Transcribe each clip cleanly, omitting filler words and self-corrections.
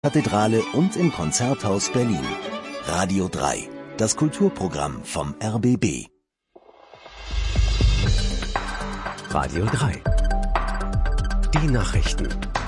Kathedrale und im Konzerthaus Berlin. Radio 3, das Kulturprogramm vom RBB. Radio 3. Die Nachrichten.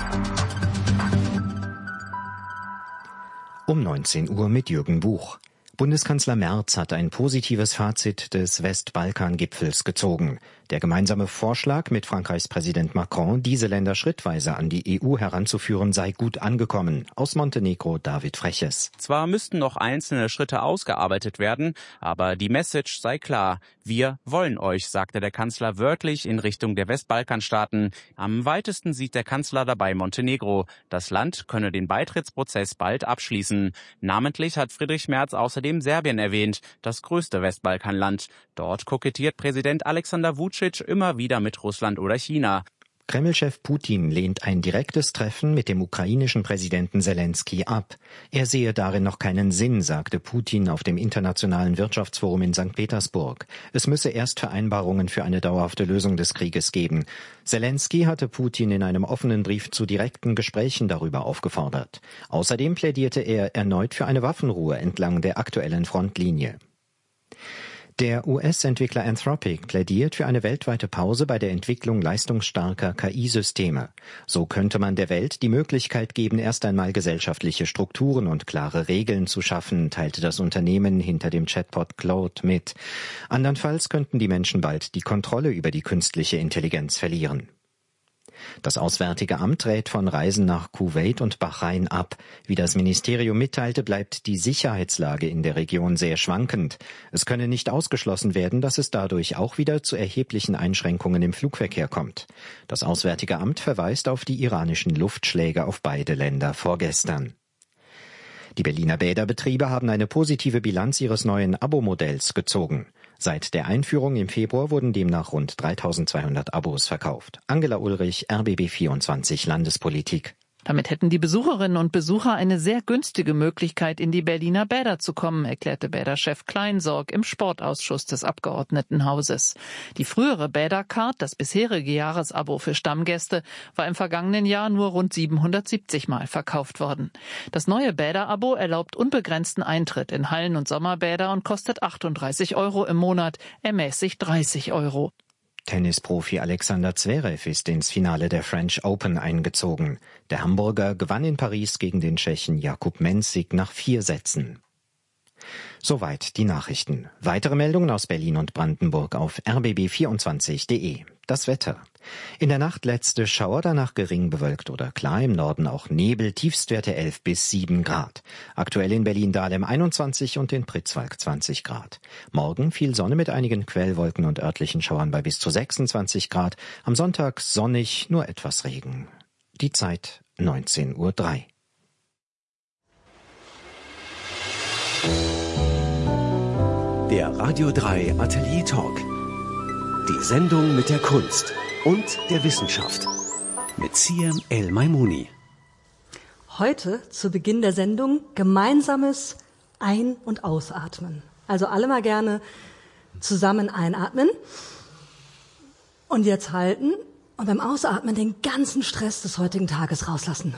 Um 19 Uhr mit Jürgen Buch. Bundeskanzler Merz hat ein positives Fazit des Westbalkan-Gipfels gezogen. Der gemeinsame Vorschlag mit Frankreichs Präsident Macron, diese Länder schrittweise an die EU heranzuführen, sei gut angekommen. Aus Montenegro David Freches. Zwar müssten noch einzelne Schritte ausgearbeitet werden, aber die Message sei klar. Wir wollen euch, sagte der Kanzler wörtlich in Richtung der Westbalkanstaaten. Am weitesten sieht der Kanzler dabei Montenegro. Das Land könne den Beitrittsprozess bald abschließen. Namentlich hat Friedrich Merz außerdem Serbien erwähnt, das größte Westbalkanland. Dort kokettiert Präsident Alexander Vučić immer wieder mit Russland oder China. Kreml-Chef Putin lehnt ein direktes Treffen mit dem ukrainischen Präsidenten Selenskyj ab. Er sehe darin noch keinen Sinn, sagte Putin auf dem Internationalen Wirtschaftsforum in St. Petersburg. Es müsse erst Vereinbarungen für eine dauerhafte Lösung des Krieges geben. Selenskyj hatte Putin in einem offenen Brief zu direkten Gesprächen darüber aufgefordert. Außerdem plädierte er erneut für eine Waffenruhe entlang der aktuellen Frontlinie. Der US-Entwickler Anthropic plädiert für eine weltweite Pause bei der Entwicklung leistungsstarker KI-Systeme. So könnte man der Welt die Möglichkeit geben, erst einmal gesellschaftliche Strukturen und klare Regeln zu schaffen, teilte das Unternehmen hinter dem Chatbot Claude mit. Andernfalls könnten die Menschen bald die Kontrolle über die künstliche Intelligenz verlieren. Das Auswärtige Amt rät von Reisen nach Kuwait und Bahrain ab. Wie das Ministerium mitteilte, bleibt die Sicherheitslage in der Region sehr schwankend. Es könne nicht ausgeschlossen werden, dass es dadurch auch wieder zu erheblichen Einschränkungen im Flugverkehr kommt. Das Auswärtige Amt verweist auf die iranischen Luftschläge auf beide Länder vorgestern. Die Berliner Bäderbetriebe haben eine positive Bilanz ihres neuen Abo-Modells gezogen. Seit der Einführung im Februar wurden demnach rund 3.200 Abos verkauft. Angela Ulrich, RBB 24 Landespolitik. Damit hätten die Besucherinnen und Besucher eine sehr günstige Möglichkeit, in die Berliner Bäder zu kommen, erklärte Bäderchef Kleinsorg im Sportausschuss des Abgeordnetenhauses. Die frühere Bädercard, das bisherige Jahresabo für Stammgäste, war im vergangenen Jahr nur rund 770 Mal verkauft worden. Das neue Bäderabo erlaubt unbegrenzten Eintritt in Hallen- und Sommerbäder und kostet 38 € im Monat, ermäßigt 30 €. Tennisprofi Alexander Zverev ist ins Finale der French Open eingezogen. Der Hamburger gewann in Paris gegen den Tschechen Jakub Mensik nach 4 Sätzen. Soweit die Nachrichten. Weitere Meldungen aus Berlin und Brandenburg auf rbb24.de. Das Wetter. In der Nacht letzte Schauer, danach gering bewölkt oder klar, im Norden auch Nebel, Tiefstwerte 11 bis 7 Grad. Aktuell in Berlin-Dahlem 21 und in Pritzwalk 20 Grad. Morgen viel Sonne mit einigen Quellwolken und örtlichen Schauern bei bis zu 26 Grad. Am Sonntag sonnig, nur etwas Regen. Die Zeit 19:03 Uhr. Der Radio 3 Atelier Talk. Die Sendung mit der Kunst und der Wissenschaft. Mit Siem El-Maimouni. Heute zu Beginn der Sendung gemeinsames Ein- und Ausatmen. Also alle mal gerne zusammen einatmen und jetzt halten und beim Ausatmen den ganzen Stress des heutigen Tages rauslassen.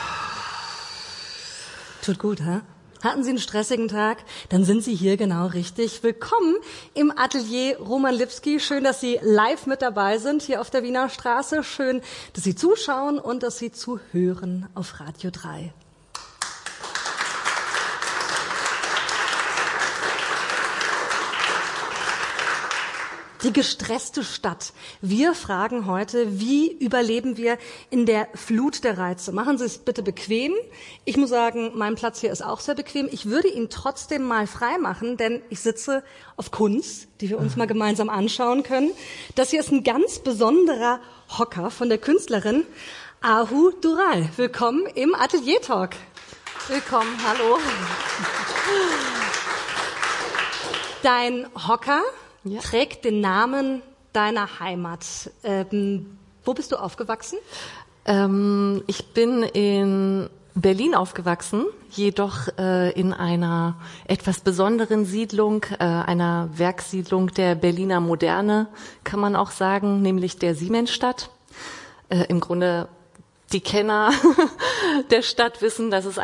Tut gut, hä? Hatten Sie einen stressigen Tag? Dann sind Sie hier genau richtig. Willkommen im Atelier Roman Lipski. Schön, dass Sie live mit dabei sind hier auf der Wiener Straße. Schön, dass Sie zuschauen und dass Sie zuhören auf Radio 3. Die gestresste Stadt. Wir fragen heute, wie überleben wir in der Flut der Reize? Machen Sie es bitte bequem. Ich muss sagen, mein Platz hier ist auch sehr bequem. Ich würde ihn trotzdem mal frei machen, denn ich sitze auf Kunst, die wir uns mal gemeinsam anschauen können. Das hier ist ein ganz besonderer Hocker von der Künstlerin Ahu Dural. Willkommen im Atelier Talk. Willkommen, hallo. Dein Hocker trägt den Namen deiner Heimat. Wo bist du aufgewachsen? Ich bin in Berlin aufgewachsen, jedoch in einer etwas besonderen Siedlung, einer Werksiedlung der Berliner Moderne, kann man auch sagen, nämlich der Siemensstadt. Im Grunde die Kenner der Stadt wissen, dass es